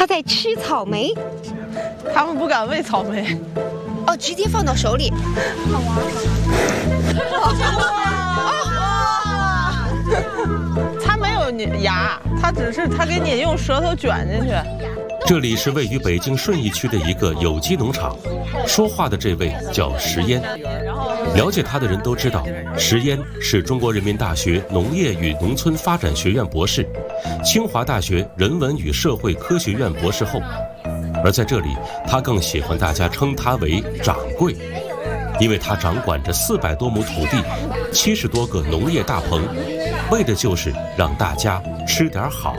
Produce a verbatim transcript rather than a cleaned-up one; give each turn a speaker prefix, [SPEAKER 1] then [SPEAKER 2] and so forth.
[SPEAKER 1] 他在吃草莓。
[SPEAKER 2] 他们不敢喂草莓。
[SPEAKER 1] 哦，直接放到手里。好玩
[SPEAKER 2] 啊！它没有牙，它只是它给你用舌头卷进去。
[SPEAKER 3] 这里是位于北京顺义区的一个有机农场，说话的这位叫石嫣。了解他的人都知道，石嫣是中国人民大学农业与农村发展学院博士，清华大学人文与社会科学院博士后。而在这里，他更喜欢大家称他为掌柜，因为他掌管着四百多亩土地，七十多个农业大棚，为的就是让大家吃点好。